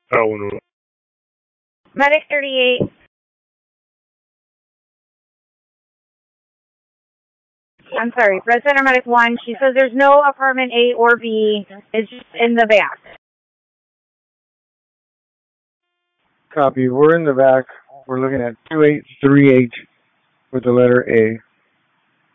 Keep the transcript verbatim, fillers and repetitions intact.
Oh, no. Medic thirty-eight. I'm sorry, Red Center Medic one. She says there's no apartment A or B. It's just in the back. Copy. We're in the back. We're looking at two eight three eight with the letter A.